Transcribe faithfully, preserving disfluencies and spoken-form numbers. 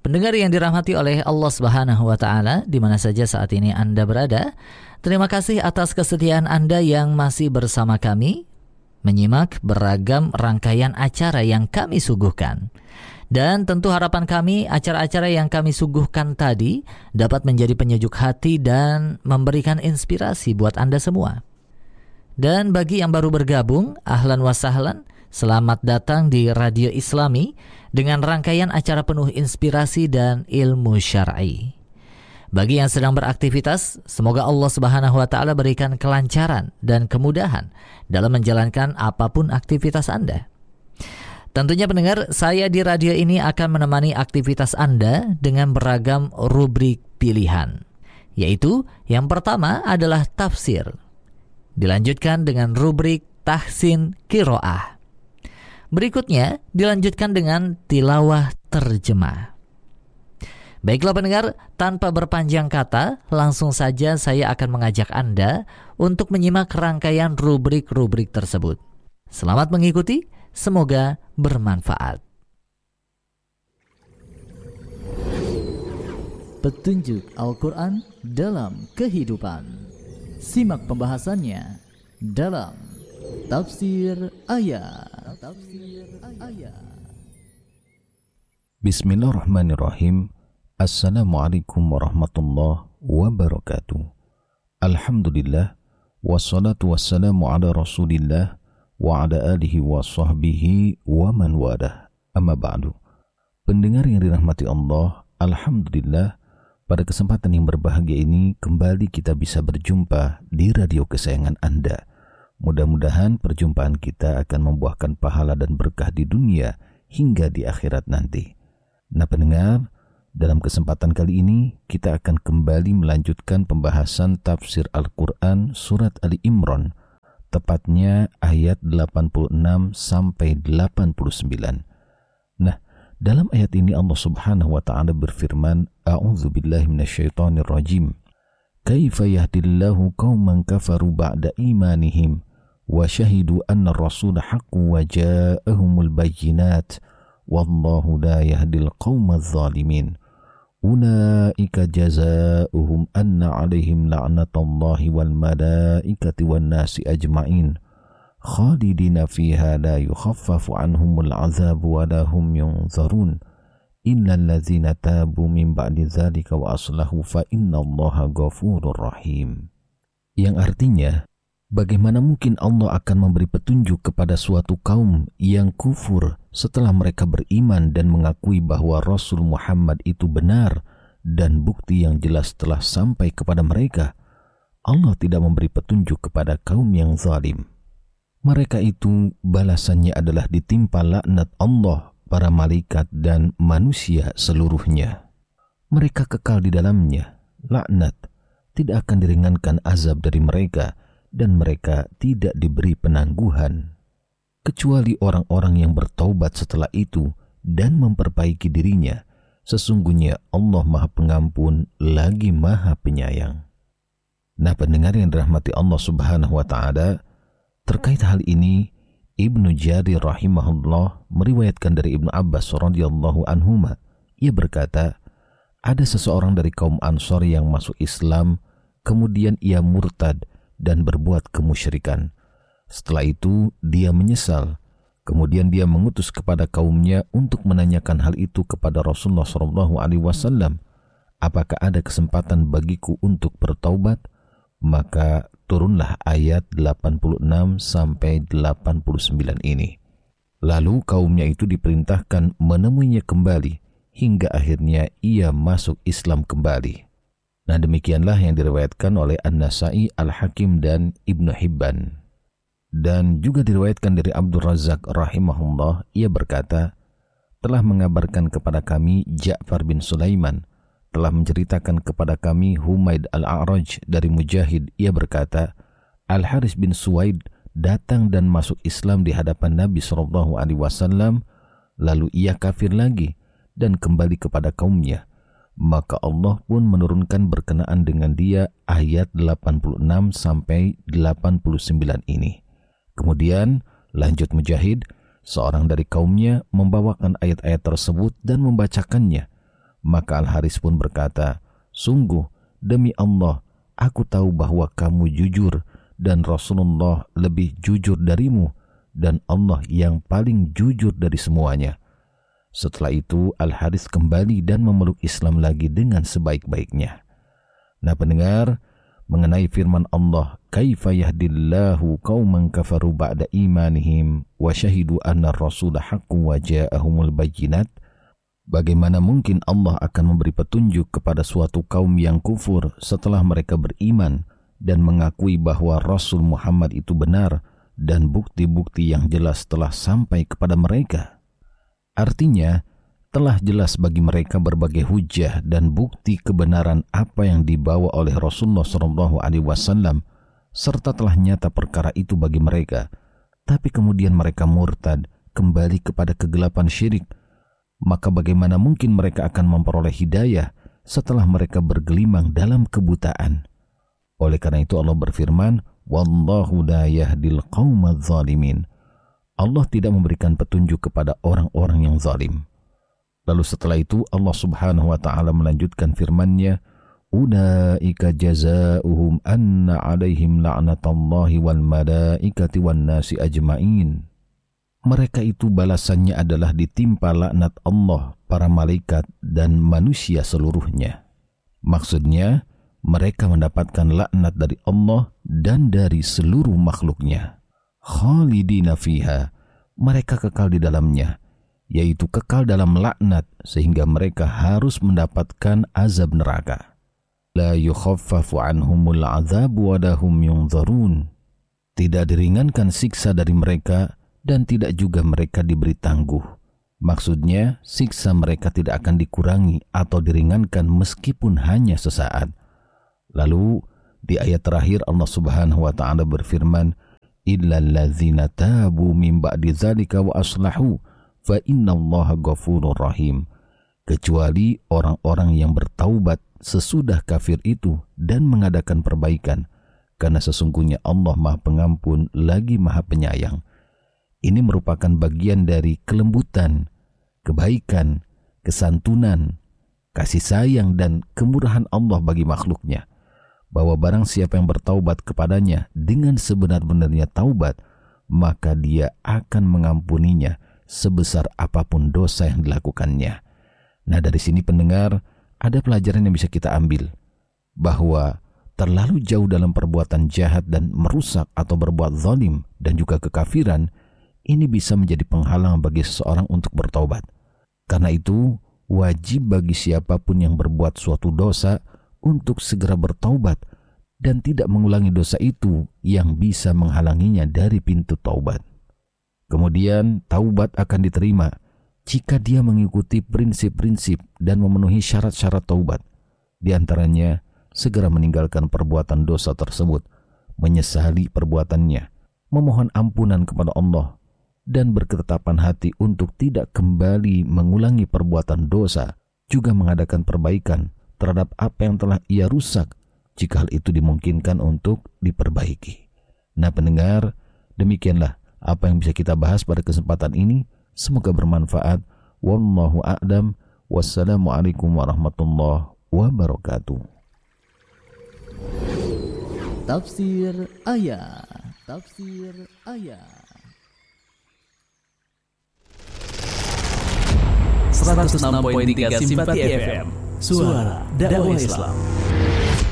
Pendengar yang dirahmati oleh Allah Subhanahu wa taala, di mana saja saat ini Anda berada, terima kasih atas kesetiaan Anda yang masih bersama kami menyimak beragam rangkaian acara yang kami suguhkan. Dan tentu harapan kami acara-acara yang kami suguhkan tadi dapat menjadi penyejuk hati dan memberikan inspirasi buat Anda semua. Dan bagi yang baru bergabung, ahlan wa sahlan, selamat datang di Radio Islami dengan rangkaian acara penuh inspirasi dan ilmu syar'i. Bagi yang sedang beraktivitas, semoga Allah Subhanahu wa taala berikan kelancaran dan kemudahan dalam menjalankan apapun aktivitas Anda. Tentunya pendengar, saya di radio ini akan menemani aktivitas Anda dengan beragam rubrik pilihan. Yaitu yang pertama adalah tafsir. Dilanjutkan dengan rubrik tahsin qiraah. Berikutnya dilanjutkan dengan tilawah terjemah. Baiklah pendengar, tanpa berpanjang kata, langsung saja saya akan mengajak Anda untuk menyimak rangkaian rubrik-rubrik tersebut. Selamat mengikuti, semoga bermanfaat. Petunjuk Al-Quran dalam kehidupan. Simak pembahasannya dalam Tafsir Ayat. Tafsir Ayat. Bismillahirrahmanirrahim. Assalamualaikum warahmatullahi wabarakatuh. Alhamdulillah, wassalatu wassalamu ala rasulillah wa ala alihi wa sahbihi wa man wadah. Amma ba'du. Pendengar yang dirahmati Allah, alhamdulillah, pada kesempatan yang berbahagia ini kembali kita bisa berjumpa di radio kesayangan Anda. Mudah-mudahan perjumpaan kita akan membuahkan pahala dan berkah di dunia hingga di akhirat nanti. Nah pendengar, dalam kesempatan kali ini kita akan kembali melanjutkan pembahasan tafsir Al-Quran surat Ali Imran, tepatnya ayat delapan puluh enam sampai delapan puluh sembilan. Nah, dalam ayat ini Allah Subhanahu wa taala berfirman, A'udzubillahi minasyaitonir rajim. Kaifa yahdillahu qauman kafaru ba'da imanihim wa syahidu anna ar-rasul haqqu wa ja'ahumul bayyinat wallahu la yahdil qaumadz zalimin. Ulaika jazaohum anna 'alaihim la'natullahi wal malaikati wan nasi ajma'in khalidina fiha la yukhaffafu 'anhumul 'adzabu wa la hum yunzarun illa allazina tabu min ba'di dzalika wa aslahu fa innallaha ghafurur rahim. Yang artinya, bagaimana mungkin Allah akan memberi petunjuk kepada suatu kaum yang kufur setelah mereka beriman dan mengakui bahwa Rasul Muhammad itu benar dan bukti yang jelas telah sampai kepada mereka? Allah tidak memberi petunjuk kepada kaum yang zalim. Mereka itu balasannya adalah ditimpa laknat Allah, para malaikat dan manusia seluruhnya. Mereka kekal di dalamnya. Laknat tidak akan diringankan azab dari mereka dan mereka tidak diberi penangguhan kecuali orang-orang yang bertaubat setelah itu dan memperbaiki dirinya. Sesungguhnya Allah Maha Pengampun lagi Maha Penyayang. Nah pendengar yang dirahmati Allah Subhanahu wa taala, terkait hal ini Ibnu Jarir rahimahullah meriwayatkan dari Ibnu Abbas radhiyallahu anhuma. Ia berkata, ada seseorang dari kaum Ansor yang masuk Islam, kemudian ia murtad dan berbuat kemusyrikan. Setelah itu dia menyesal. Kemudian dia mengutus kepada kaumnya untuk menanyakan hal itu kepada Rasulullah shallallahu alaihi wasallam. Apakah ada kesempatan bagiku untuk bertaubat? Maka turunlah ayat delapan puluh enam sampai delapan puluh sembilan ini. Lalu kaumnya itu diperintahkan menemuinya kembali hingga akhirnya ia masuk Islam kembali. Nah demikianlah yang diriwayatkan oleh An-Nasai, Al-Hakim dan Ibnu Hibban. Dan juga diriwayatkan dari Abdul Razak rahimahullah, ia berkata, telah mengabarkan kepada kami Ja'far bin Sulaiman, telah menceritakan kepada kami Humaid Al-A'raj dari Mujahid. Ia berkata, Al-Haris bin Suwaid datang dan masuk Islam di hadapan Nabi shallallahu alaihi wasallam, lalu ia kafir lagi dan kembali kepada kaumnya. Maka Allah pun menurunkan berkenaan dengan dia ayat delapan puluh enam sampai delapan puluh sembilan ini. Kemudian lanjut Mujahid, seorang dari kaumnya membawakan ayat-ayat tersebut dan membacakannya. Maka Al-Haris pun berkata, "Sungguh, demi Allah, aku tahu bahwa kamu jujur dan Rasulullah lebih jujur darimu dan Allah yang paling jujur dari semuanya." Setelah itu Al-Haris kembali dan memeluk Islam lagi dengan sebaik-baiknya. Nah pendengar, mengenai firman Allah, "Kaifa yahdillahu qauman kafaru ba'da imanihim wa syahidu anna ar-rasula haqqun wa ja'ahumul bayyinat." Bagaimana mungkin Allah akan memberi petunjuk kepada suatu kaum yang kufur setelah mereka beriman dan mengakui bahwa Rasul Muhammad itu benar dan bukti-bukti yang jelas telah sampai kepada mereka? Artinya, telah jelas bagi mereka berbagai hujah dan bukti kebenaran apa yang dibawa oleh Rasulullah shallallahu alaihi wasallam, serta telah nyata perkara itu bagi mereka. Tapi kemudian mereka murtad, kembali kepada kegelapan syirik. Maka bagaimana mungkin mereka akan memperoleh hidayah setelah mereka bergelimang dalam kebutaan? Oleh karena itu Allah berfirman, "Wallahu la yahdil qaumadz zalimin." Allah tidak memberikan petunjuk kepada orang-orang yang zalim. Lalu setelah itu Allah subhanahu wa ta'ala melanjutkan firman-Nya, "Ulaika jazaohum anna alaihim la'natullahi wal malaikati wan nasi ajmain." Mereka itu balasannya adalah ditimpa laknat Allah, para malaikat dan manusia seluruhnya. Maksudnya, mereka mendapatkan laknat dari Allah dan dari seluruh makhluknya. Khalidina fiha, mereka kekal di dalamnya, yaitu kekal dalam laknat sehingga mereka harus mendapatkan azab neraka. La yukhaffafu anhumul azabu wa lahum yunzarun. Tidak diringankan siksa dari mereka dan tidak juga mereka diberi tangguh. Maksudnya, siksa mereka tidak akan dikurangi atau diringankan meskipun hanya sesaat. Lalu di ayat terakhir Allah Subhanahu wa taala berfirman, "Illal ladzina tabu min ba'di dzalika wa aslahu fa innallaha ghafurur rahim." Kecuali orang-orang yang bertaubat sesudah kafir itu dan mengadakan perbaikan, karena sesungguhnya Allah Maha Pengampun lagi Maha Penyayang. Ini merupakan bagian dari kelembutan, kebaikan, kesantunan, kasih sayang dan kemurahan Allah bagi makhluknya, bahwa barang siapa yang bertaubat kepadanya dengan sebenar-benarnya taubat, maka dia akan mengampuninya sebesar apapun dosa yang dilakukannya. Nah, dari sini pendengar, ada pelajaran yang bisa kita ambil, bahwa terlalu jauh dalam perbuatan jahat dan merusak atau berbuat zalim dan juga kekafiran, ini bisa menjadi penghalang bagi seseorang untuk bertaubat. Karena itu, wajib bagi siapapun yang berbuat suatu dosa untuk segera bertaubat dan tidak mengulangi dosa itu yang bisa menghalanginya dari pintu taubat. Kemudian, taubat akan diterima jika dia mengikuti prinsip-prinsip dan memenuhi syarat-syarat taubat. Di antaranya, segera meninggalkan perbuatan dosa tersebut, menyesali perbuatannya, memohon ampunan kepada Allah, dan berketetapan hati untuk tidak kembali mengulangi perbuatan dosa, juga mengadakan perbaikan terhadap apa yang telah ia rusak jika hal itu dimungkinkan untuk diperbaiki. Nah pendengar, demikianlah apa yang bisa kita bahas pada kesempatan ini. Semoga bermanfaat. Wallahu a'lam. Wassalamualaikum warahmatullahi wabarakatuh. Tafsir ayat. Tafsir ayat. seratus enam koma tiga Simpati F M, suara dakwah Islam.